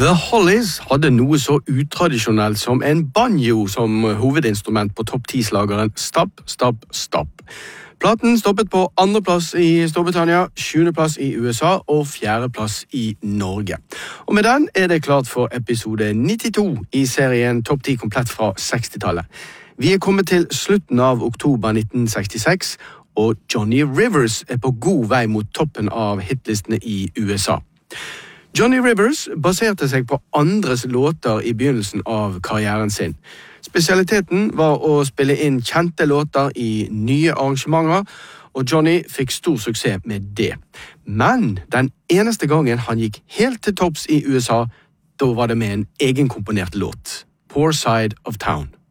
The Hollies hadde noe så utradisjonelt som en banjo som hovedinstrument på topp 10-slageren Stop, Stop, Stop. Platen stoppet på 2. plass i Storbritannia, 7. plass i USA og 4. plass i Norge. Og med den det klart for episode 92 i serien Topp 10 komplett fra 60-tallet. Vi kommet til slutten av oktober 1966, og Johnny Rivers på god vei mot toppen av hitlistene i USA. Johnny Rivers baserte seg på andres låter i begynnelsen av karrieren sin. Spesialiteten var å spille inn kjente låter i nye arrangementer, og Johnny fikk stor suksess med det. Men den eneste gangen han gikk helt til topps i USA, da var det med en egenkomponert låt, Poor Side of Town.